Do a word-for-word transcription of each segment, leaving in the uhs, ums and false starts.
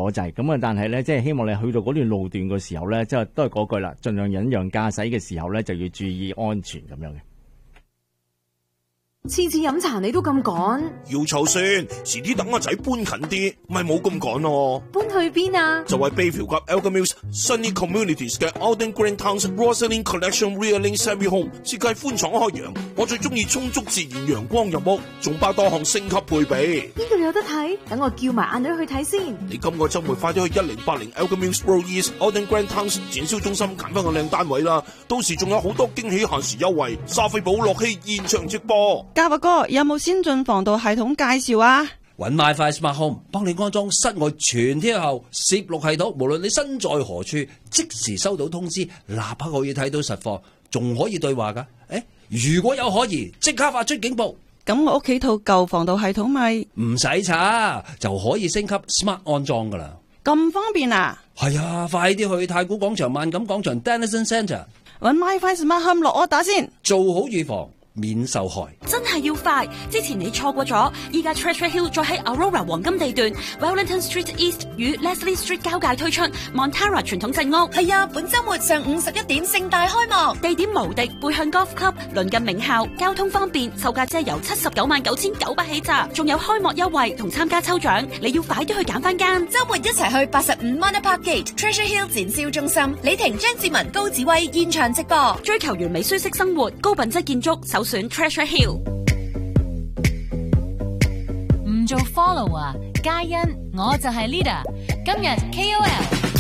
阻滯。咁啊，但係咧，即係希望你去到嗰段路段嘅時候咧，即係都係嗰句啦，盡量忍讓駕駛嘅時候咧，就要注意安全咁樣嘅。 次次飲茶你都咁趕， 要湊先，遲啲等阿仔搬近啲，咪冇咁趕咯。 搬去邊啊？ 就係 Bayview 及 Elgin Mills Sunny Communities 嘅 Alden Green Towns Rosalind Collection Rear Lane Semi Home， 設計寬敞開揚，我最中意充足自然陽光入屋，仲包多項升級配備。 邊度有得睇？等我叫埋阿女去睇先。 你今個週末快啲去一零八零 Elgin Mills Road East Alden Green Towns 展銷中心揀翻個靚單位啦，到時仲有好多驚喜限時優惠，莎菲寶樂器現場直播。 嘉伯哥，有冇先進防盜系統介紹啊？ 搵 MyFi Smart Home 幫你安裝室外全天候攝錄系統，無論你身在何處，即時收到通知，立刻可以睇到實況，仲可以對話噶。誒，如果有可疑，即刻發出警報。 咁我屋企套舊防盜系統咪唔使查，就可以升級 Smart 安裝噶啦。 咁方便啊？ 係啊，快啲去太古廣場、萬錦廣場、Dennison Centre 搵 MyFi Smart Home 落 order先， 做好預防，免受害。 真係要快，之前你錯過咗，依家 Treasure Hill 再喺 Aurora 黃金地段 Wellington Street East 與 Leslie Street 交界推出 Montara 傳統鎮屋。 係啊，本周末上午十一點盛大開幕， 地點無敵，背向 Golf Club， 鄰近名校，交通方便，售價只係由七十九萬九千九百起咋，仲有開幕優惠同參加抽獎，你要快啲去揀翻間。 周末一齊去八十五 Manor Park Gate Treasure Hill 展銷中心，李婷、張志文、高子威現場直播， 追求完美舒適生活，高品質建築，首選 Treasure Hill。 唔做 follower， 嘉欣，我就係 leader。今日 K O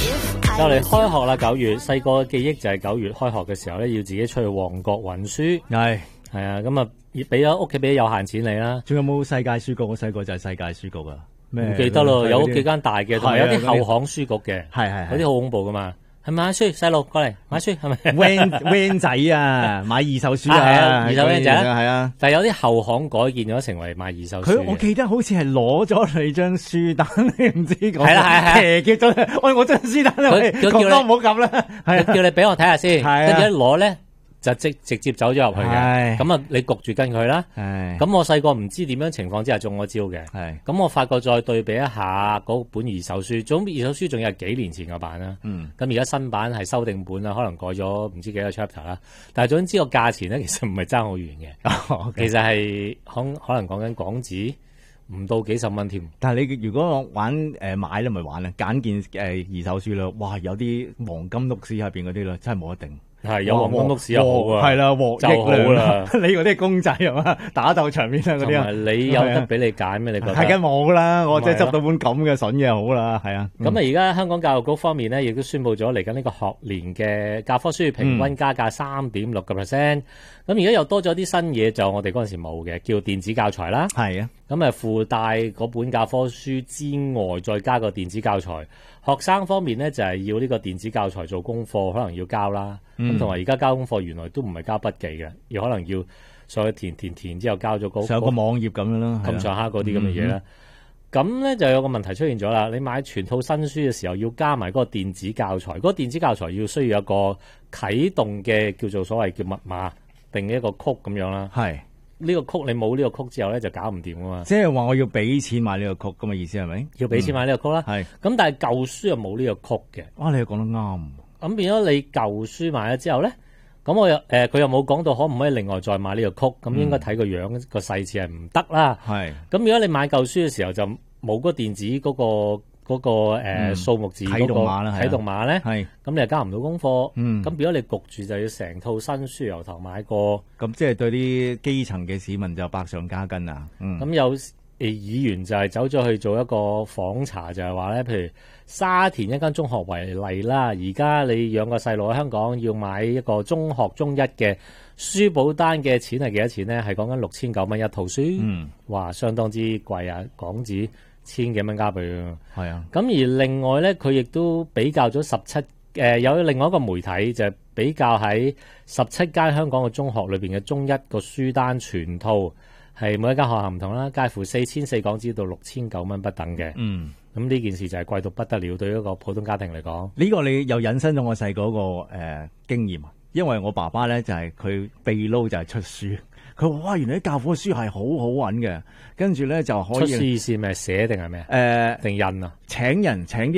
L 就嚟開學啦，九月細個嘅記憶就係九月開學嘅時候咧，要自己出去旺角揾書。 係係啊，咁啊，俾咗屋企俾咗有限錢你啦。 仲有冇世界書局？我細個就係世界書局啊。 唔記得咯，有幾間大嘅，同埋有啲後巷書局嘅， 係係嗰啲好恐怖噶嘛。係買書，細路過嚟買書係咪 ？van van 仔啊，買二手書啊， 啊二手 van 仔係啊。 但係有啲後巷改建咗成為賣二手書。 佢我記得好似係攞咗你張書單，你唔知講係啦係係騎劫咗，喂我張書單啦，喂佢叫你唔好咁啦， 係叫你俾我睇下先，跟住一攞咧。就直直接走咗入去嘅，咁啊你焗住跟佢啦。咁我細個唔知點樣情況之下中咗招嘅，咁我發覺再對比一下嗰本二手書，總二手書仲有幾年前嘅版啦。咁而家新版係修訂本啦，可能改咗唔知幾個 chapter 啦。但係總之個價錢咧，其實唔係爭好遠嘅，其實係可可能講緊港紙唔到幾十蚊添。 但係你如果我玩誒、呃、買咧，咪玩咧，揀件誒、呃、二手書啦，哇有啲黃金碌屎入邊嗰啲啦，真係冇得定。 係有黃金碌屎又好啊， 係啦，獲益好啦。 你嗰啲公仔係嘛，打鬥場面啊嗰啲啊， 你有得俾你揀咩？你覺得？ 係梗冇啦，我真係執到本咁嘅筍嘢好啦，係啊。 咁啊，而家香港教育局方面咧，亦都宣布咗嚟緊呢個學年嘅教科書平均加價三點六個 percent。咁而家又多咗啲新嘢，就我哋嗰陣時冇嘅，叫電子教材啦。 係啊。 咁啊，附帶嗰本教科書之外，再加個電子教材。學生方面咧，就係要呢個電子教材做功課，可能要交啦。咁同埋而家交功課原來都唔係交筆記嘅，要可能要上去填填填之後交咗嗰上個網頁咁樣啦， 咁上下嗰啲咁嘅嘢啦。咁咧就有個問題出現咗啦，你買全套新書嘅時候要加埋嗰個電子教材，嗰個電子教材要需要有個啟動嘅叫做所謂叫密碼定一個曲咁樣啦。 係。 呢個曲你冇呢個曲之後咧就搞唔掂噶嘛， 即係話我要俾錢買呢個曲咁嘅意思係咪？ 要俾錢買呢個曲啦，係、嗯。咁但係舊書又冇呢個曲嘅。 啊，你又講得啱。咁變咗你舊書買咗之後咧，咁我又誒佢、呃、又冇講到可唔可以另外再買呢個曲，咁應該睇個樣個細節係唔得啦。係。咁如果你買舊書嘅時候就冇嗰電子嗰、嗰個。嗰、那個誒、呃、數目字嗰、那個啟動碼咧，係咁你又交唔到功課，嗯，咁變咗你焗住就要成套新書由頭買過， 咁即係對啲基層嘅市民就百上加斤啊，嗯， 咁有誒議員就係走咗去做一個訪查，就係話咧，譬如沙田一間中學為例啦，而家你養個細路喺香港要買一個中學中一嘅書簿單嘅錢係幾多錢咧？係講緊六千九蚊一套書，嗯，哇，相當之貴啊，港紙。千幾蚊加幣啊，係啊。咁而另外咧，佢亦都比較咗十七誒，有另外一個媒體就係比較喺十七間香港嘅中學裏邊嘅中一個書單全套係每一間學校唔同啦，介乎四千四港紙到六千九蚊不等嘅。嗯，咁呢件事就係貴到不得了，對於一個普通家庭嚟講。 呢個你又引申咗我細個個誒經驗啊，因為我爸爸咧就係佢秘撈就係出書。佢話：哇，原來啲教科書係好好揾嘅，跟住咧就可以出書意思咩？寫定係咩？ 誒， 定印啊？ 請人請啲。